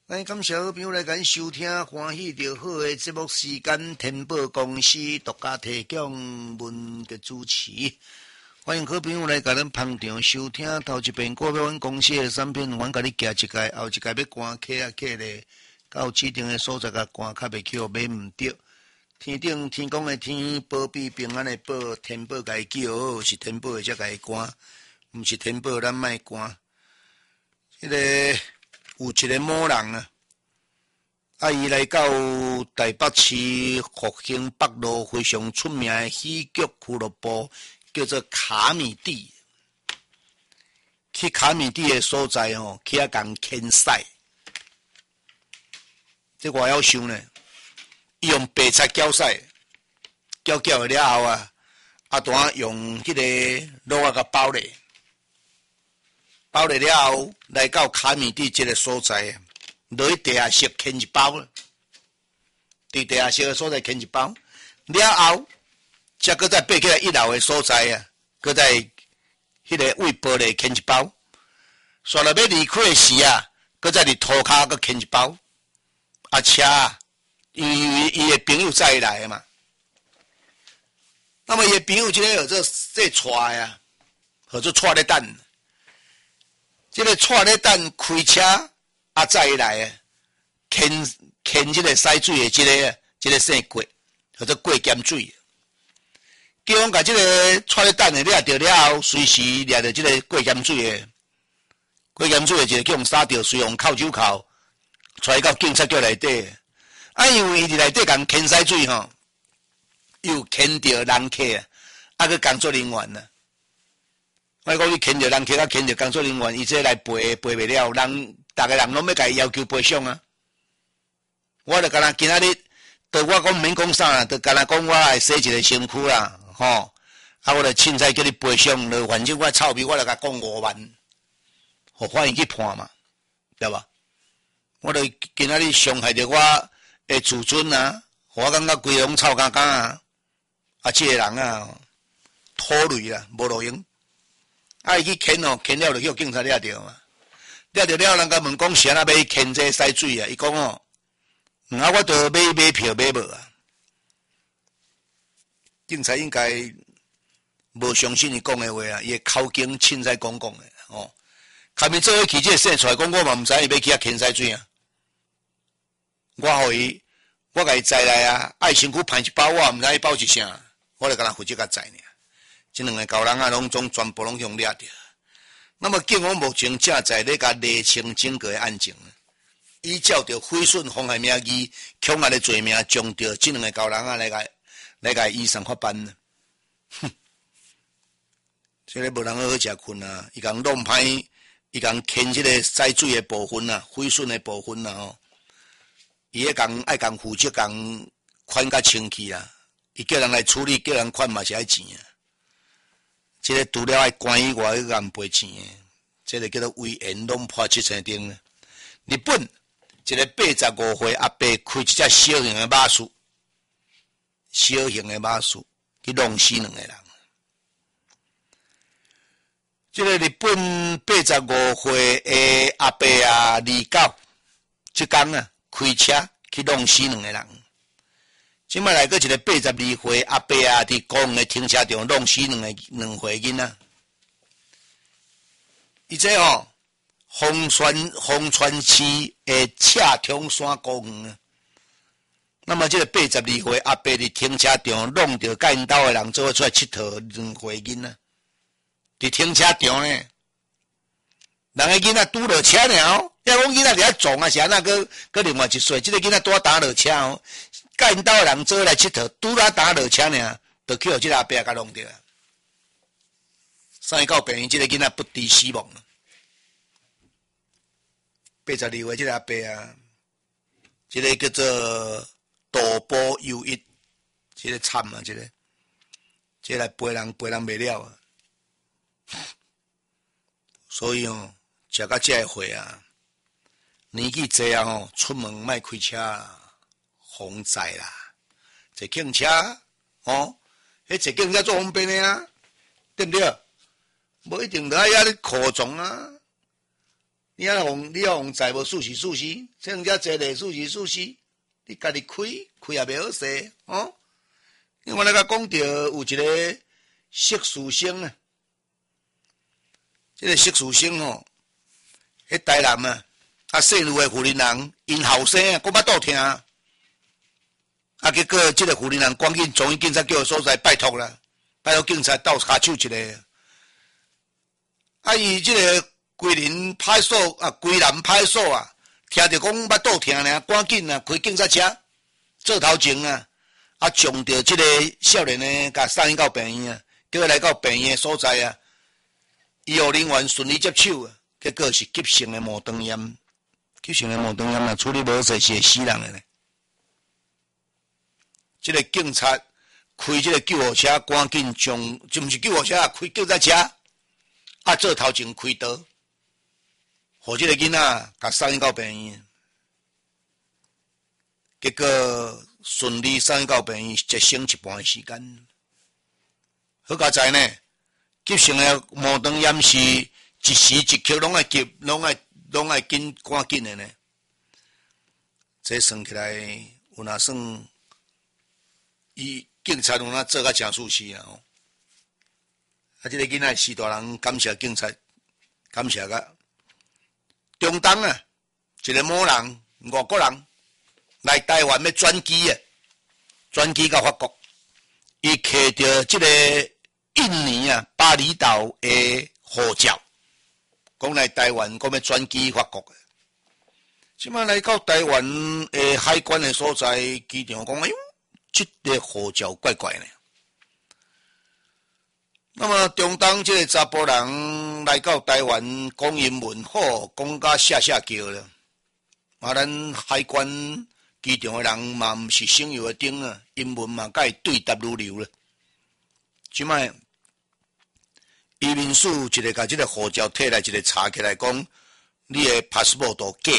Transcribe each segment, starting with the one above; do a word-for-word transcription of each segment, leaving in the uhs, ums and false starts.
咱感谢好朋友来咱收听欢喜就好的节目时间，天宝公司独家提供文嘅主持。欢迎好朋友来甲咱捧场收听。头一遍购买阮公司的产品，阮甲你寄一届，后一届要关客啊客咧，到指定的所在甲关卡袂去，买毋着。天顶天公的天，保庇平安的保，天宝甲伊叫，是天宝的才甲伊关，毋是天宝咱莫关。迄、那个。有一个某人啊，啊伊来到台北市复兴北路非常出名的喜剧俱乐部，叫做卡米蒂。去卡米蒂的所在吼，去遐共牵赛。这我要想呢，伊用白菜搅赛，搅搅了后啊，啊单用迄个卤啊甲包咧。包了了后，来到卡米蒂这个所在，落去地下室牵一包，伫地下室的所在牵一包，了后，才搁再爬起来一楼的所在啊，搁再迄个位玻璃牵一包，煞了要离开时啊，搁再伫涂骹搁牵一包，啊车，因为伊的朋友载来的嘛，那么伊的朋友今天有这这带啊，或者带咧等。这个带咧等开车啊载来啊，牵牵这个洗水的这个这个姓郭，或者郭咸水。叫阮甲这个带咧等的掠着了后，随时掠着这个郭咸水的，郭咸水的一个叫人杀掉，随用扣手铐，带到警察局内底。啊，因为伊伫内底共牵洗水吼，又牵着人客啊，啊个工作人员啊。我讲你牵着人客，啊牵着工作人员，伊这来赔赔袂了，人逐个人拢要甲伊要求赔偿啊！我就甲他今仔日，对我讲免讲啥啦，就甲他讲我来洗一个身躯啦，吼！啊，我就凊彩叫你赔偿，就反正我臭屁，我就甲讲五万，互法院去判嘛，对吧？我就今仔日伤害着我的自尊啊，我感觉规个拢臭干干啊！啊，这个人啊，拖累啦，无路用。啊！伊去牵哦，牵了就叫警察抓着嘛，抓着了，人家问讲谁啊要牵这洗水啊？伊讲哦，啊，我着买买票买无啊。警察应该无相信伊讲的话啊，伊的口径凊彩讲讲的哦。下面做伙去这个生出来讲，我嘛毋知伊要去遐牵洗水啊。我互伊，我甲伊载来啊，爱身躯盘一包，我毋知伊包一啥，我就甲他负责甲载尔。这两个高人啊，拢总全部拢用掠着。那么，警方目前正在咧甲厘清整个的案情，依照着毁损妨害名誉、强压的罪名，将着这两个高人啊来甲来甲依上法办呢。哼，这个无人好好食困啊！伊共弄歹，伊共牵这个洗水的部分啊，毁损的部分啊吼，伊迄共爱共负责共款甲清气啊，伊叫人来处理，叫人款嘛是爱钱啊。这个除了爱关以外，又按赔钱的，这个叫做危言弄破七成钉。日本一个八十五岁阿伯开一只小型的马术，小型的马术去弄死两个人。这个日本八十五岁的阿伯啊，离狗，即天啊开车去弄死两个人。即摆来个一个八十二岁阿伯啊，伫公园的停车场弄死两个两岁囡仔。伊这吼，红川红川市的赤通山公园啊。那么这个八十二岁阿伯伫停车场弄着甲因兜的人做出来佚佗两岁囡仔，伫停车场呢，人个囡仔拄落车了哦，要讲囡仔伫遐撞啊，是安那个个另外一岁，即、这个囡仔拄打落车哦。甲因兜的人做来佚佗，拄啦打落车尔，就去互即个阿伯甲弄着。三到病院，即个囡仔不治死亡。八十二岁即个阿伯啊，即、这个叫做赌博忧郁，即、这个惨啊，即、这个，即、这个来陪人陪人袂了啊。所以哦，食到这个岁啊，年纪济啊吼，出门莫开车啦。防灾啦，坐警车哦，迄坐警车做方便的啊，对不对？无一定得遐咧扩张啊， 你啊用你要用财无数是数是，像遮坐咧数是数是，你家己开开也袂好势哦。因为我来甲讲到有一个色书生啊，这个色书生吼，迄台南啊，啊姓卢的妇人人，因后生啊，我捌倒听。啊，结果这个妇人人赶紧中央警察局所在拜托啦，拜托警察到下手一个。啊，伊这个桂林派出所啊，桂南派出所啊，听着讲捌倒听呢，赶紧啊开警察车做头前啊，啊撞着这个少年呢，甲送到病院啊，结果来到病院所在啊，医护人员顺利接手啊，结果是急性的毛肠炎，急性的毛肠炎啊，处理无势是会死人的呢。这个警察开这个救护车，赶紧将，就不是救护车，开警察车，啊，做头前开刀，互这个囡仔甲送到病院，结果顺利送到病院，一星一半的时间。好佳哉呢，急性的毛肠炎是一时一刻拢爱急，拢爱拢爱紧赶紧的呢。这算起来有哪算？伊警察用他做甲真舒适啊！哦，啊，这个囡仔是大人，感谢警察，感谢个中东啊，一个某人外国人来台湾要转机啊，转机到法国，伊摕着这个印尼啊巴厘岛的护照，讲来台湾讲要转机法国。即摆来到台湾诶海关的所在机场，讲哎呦。这个护照怪怪呢。那么中东这个查甫人来到台湾讲英文好，讲甲吓吓叫了。嘛，咱海关机场的人嘛毋是省油的灯啊，英文嘛甲伊对答如流了。即摆移民署一个甲这个护照摕来，一个查起来讲，你的 passport 都假。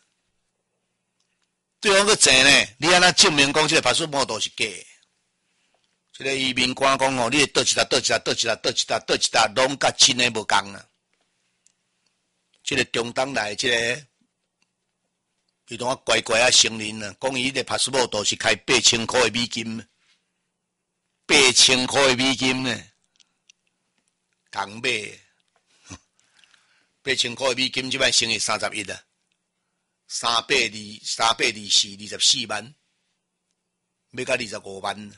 对方个正呢，你安那证明讲这个 passport 是假？这个移民官讲哦，你倒一搭倒一搭倒一搭倒一搭倒一搭，拢甲真诶无共啊！这个中东来这个，比如讲乖乖啊，成人啊，讲伊个 passport 是开八千块的美金，八千块的美金呢，共买，八千块的美金即摆乘以三十一啊。三百二三百二四二十四万，要到二十五万，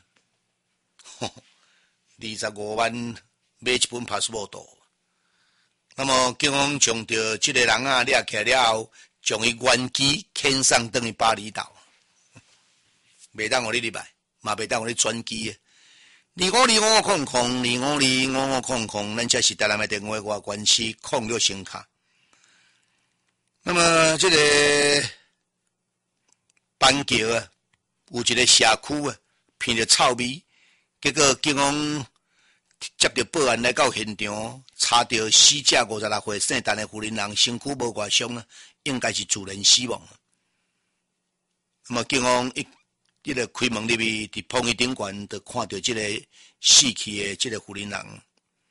二十五万买一本 passport。那么警方将着这个人啊抓起来了后，将伊原机遣送等于巴厘岛，袂当互你入来，嘛袂当互你转机诶。二五二五空空，二五二五五空空，咱这是台南的电话外关系控六星卡。那么这个板桥啊，有一个社区啊，闻着臭味，结果警方接到报案来到现场，查到死者五十六岁姓陈的妇人人身躯无外伤啊，应该是自然死亡。那么警方一一个开门入去，伫碰椅顶悬，就看到这个死去的这个妇人人。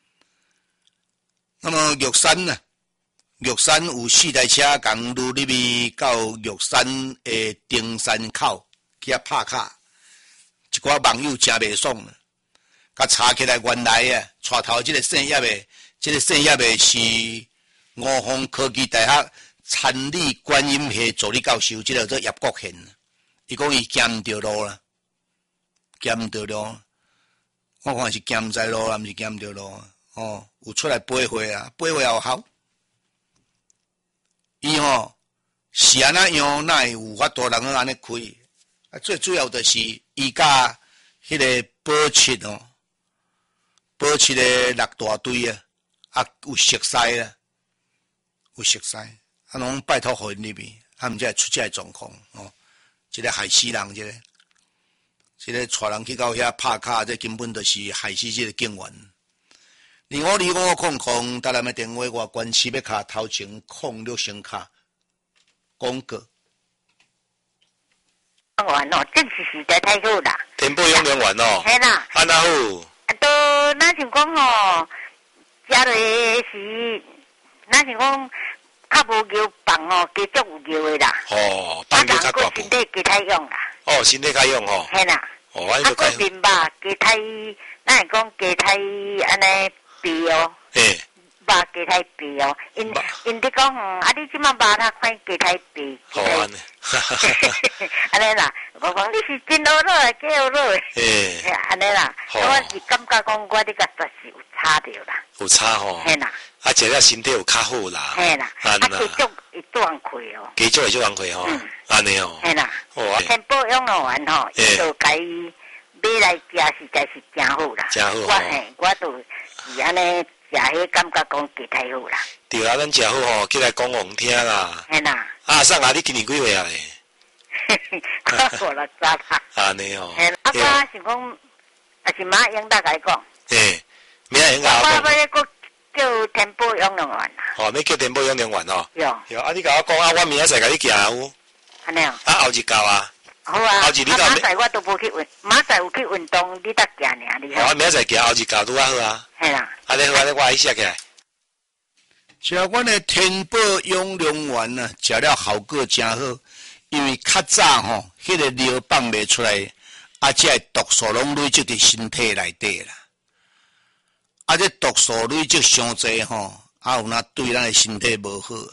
那么玉山呢？玉山有四台车共路入去到玉山的登山口去遐拍卡，一寡网友真袂爽啊！甲查起来，原来啊，带头这个姓叶的，这个姓叶的是五峰科技大学参理观音系助理教授，这个叫做叶国宪。伊讲伊行唔到路啦，行唔到路，我看是行唔在路啦，毋是行唔到路哦，有出来背会啊，背会也有效。伊吼是安那样，哪会有法度人安尼开？啊，最主要就是伊甲迄个保漆哦，保漆的六大堆啊，啊有熟悉啊，有熟悉，啊拢拜托互因入去，啊毋则会出这状况哦，这个害死人，这个，这个带人去到遐拍卡，这根本就是害死这个警员。二五二五空空，台南的电话外关系要卡头前空六星卡广告。 完哦，这是实在太好啦！ 天保养完哦， 系啦， 安那好？ 啊，都咱想讲吼，食落时，咱想讲较无牛放哦，加足有牛的啦。 哦，放牛较大步。 身体加太用啦。 哦，身体较用吼。 嘿啦。 哦，安尼就较。啊，面吧，加太，咱会讲加太安尼肥哦。 嘿。 肉加太肥哦，因因伫讲吼，啊你即马肉较快加太肥。 好安尼。 安尼啦，我讲你是真好老诶，假好老诶。嘿。安尼啦，我是感觉讲我伫甲确实有差着啦。 有差吼。 嘿啦。 啊，食了身体有较好啦。 嘿啦。啊，继续会做人亏哦。继续会做人亏吼。嗯。安尼哦。 嘿啦。哦。天保养乐园吼，伊就甲伊买来食，实在是真好啦。 真好。 我嘿，我都是安尼。食迄感觉讲加太好啦。 对啊，咱食好吼，起来讲互听啦。 嘿啦。 啊，送啊，你今年几岁啊咧？ 我五六十啦。 安尼哦。 嘿，啊，我想讲，也是马英达甲伊讲。 嘿，马英达。 我我要个叫天保养乐园啦。 哦，要叫天保养乐园哦。 有。 有啊，你甲我讲啊，我明仔载甲你行有。 安尼哦。 啊，后日到啊。 好啊。 后日你到。 明仔载我都无去运，明仔载有去运动，你得行尔，你好。 我明仔载行，后日到拄啊好啊。 系啦。 啊，你好，我来写起来。 食阮的天保养龙丸啊，食了效果真好，因为较早吼，迄、那个尿放袂出来，啊，这毒素拢累积伫身体内底啦。啊，这毒素累积伤济吼，啊有那对咱的身体无好。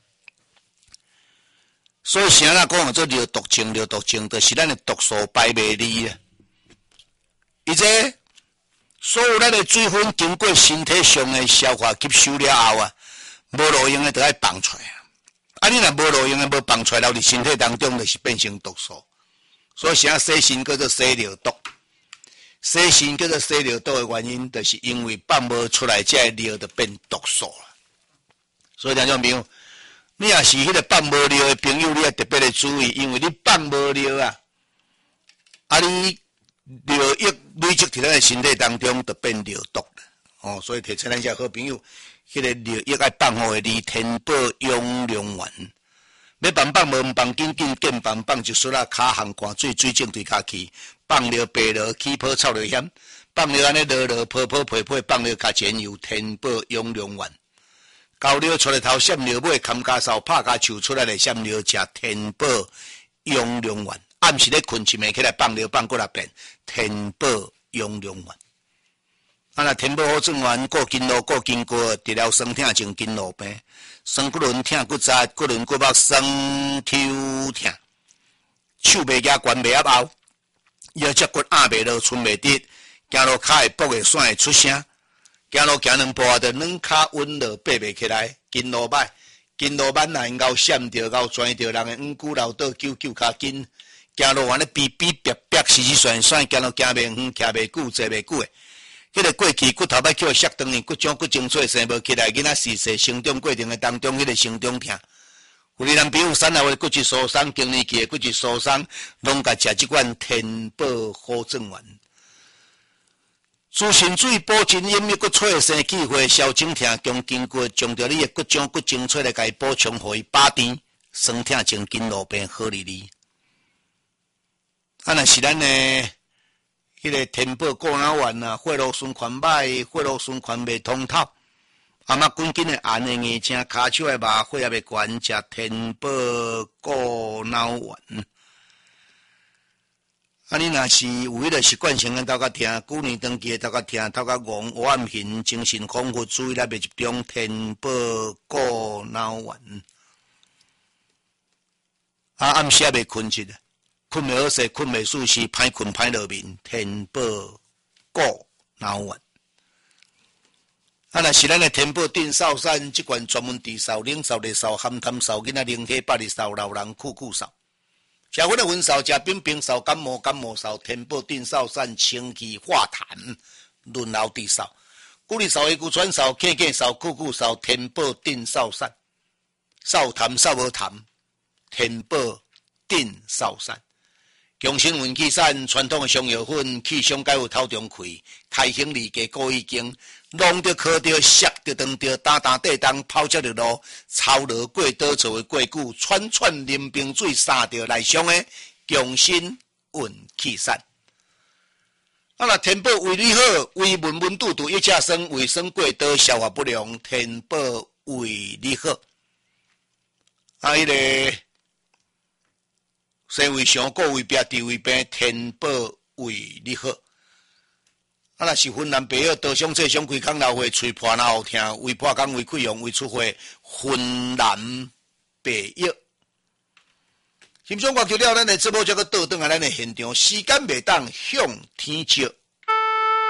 所以啥啦讲做尿毒症，尿毒症就是咱的毒素排袂离啊。伊这所有咱的水分经过身体上的消化吸收了后啊。无路用的就爱放出来啊！啊，你若无路用的无放出来，留伫身体当中，就是变成毒素。所以啥洗身叫做洗尿毒，洗身叫做洗尿毒的原因，就是因为放无出来，这尿就变毒素了。所以听众朋友，你若是迄个放无尿的朋友，你要特别的注意，因为你放无尿啊，啊你尿液累积伫咱的身体当中，就变尿毒了。哦，所以提醒咱遮好朋友。迄个尿液爱放好诶，离天保养龙丸，要放放无放紧紧，见放放一撮啊，骹项汗水水肿对骹去，放了白了起泡臭了险，放了安尼落落泡泡皮皮，放了较前油天保养龙丸，高了出来头闪尿尾，砍家扫拍家抽出来的闪尿食天保养龙丸，暗时咧困一暝起来放了放过来变天保养龙丸。啊！若天保好转完，过筋络过筋骨，治疗酸痛症、筋络病，酸骨轮痛、骨折、骨轮骨膜酸抽痛，手袂夹关袂压后，腰脊骨压袂落，寸袂直，行路骹会跛会闪会出声，行路行两步啊，就软骹稳落爬袂起来，筋络歹，筋络慢啊，咬闪着、咬拽着，人诶五骨流倒揪揪骹筋，行路安尼逼逼逼逼，时时旋旋，行路行袂远，徛袂久，坐袂久诶。迄个过去骨头要叫削断去，骨长骨精髓生无起来，囡仔时势成长过程的当中，迄、那个成长痛。有啲人比如三啊岁骨质疏松、经年期的骨质疏松，拢甲食即款天保好转丸。滋肾水、补真阴、抑骨脆生气血、消肿痛、强筋骨，将着你的骨长骨精髓来甲伊补充，互伊把甜，酸痛症、筋络病好哩哩。啊，若是咱呢？迄个天保过脑丸啊，血路循环歹，血路循环袂通透，阿妈滚紧的按的眼睛，骹手的麻血也袂悬，食天保过脑丸。啊，你若是有迄个习惯性的头壳疼，旧年长期的头壳疼，头壳戆，黑暗形，精神恍惚，注意力袂集中，天保过脑丸。啊，暗时也袂困去的。困袂好势，困袂舒适，歹困歹落眠，天保过脑丸。啊，若是咱的天保定扫散，即款专门治扫、冷扫、热扫、寒痰扫、囡仔冷体、百日扫、老人酷酷扫。食薰的薰扫、食冰冰扫、感冒感冒扫，天保定扫散，清气化痰，轮流治扫。古日扫、下骨喘扫、气气扫、酷酷扫，天保定扫散，扫痰扫无痰，天保定扫散。强身运气散，传统的香药粉，气伤解有头中开，开行离家过已经，弄着磕着，摔着断着，打打地当，泡脚着路，操落过倒槽的过久，串串淋冰水，杀着内伤的强身运气散。啊，若天保胃里好，胃闷闷肚肚，一吃酸，胃酸过多，消化不良，天保胃里好。 啊，迄、那个身为上国位病，地位病，天保为你好。啊，若是芬兰朋友多想这想开讲老话，吹破那好听，为破讲为溃疡为出血，芬兰朋友。欣赏我求了，咱的节目这个倒转来，咱的现场时间袂当向天照。